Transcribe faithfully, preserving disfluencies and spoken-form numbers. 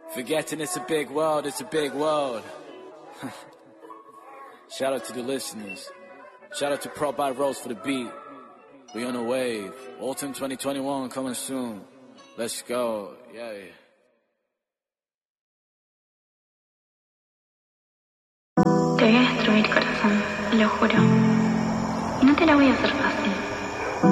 Forgetting it's a big world, it's a big world. Shout out to the listeners. Shout out to Prop by Rose for the beat. We on a wave. Autumn twenty twenty-one coming soon. Let's go. Yeah, yeah. Te voy a destruir, corazón, lo juro. Y no te la voy a hacer fácil.